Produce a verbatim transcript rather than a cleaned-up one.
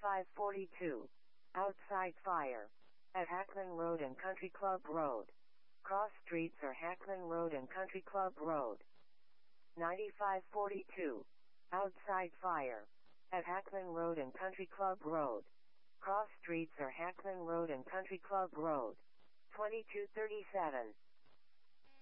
ninety-five forty-two. Outside fire. At Hackman Road and Country Club Road. Cross streets are Hackman Road and Country Club Road. ninety-five forty-two. Outside fire. At Hackman Road and Country Club Road. Cross streets are Hackman Road and Country Club Road. twenty-two thirty-seven.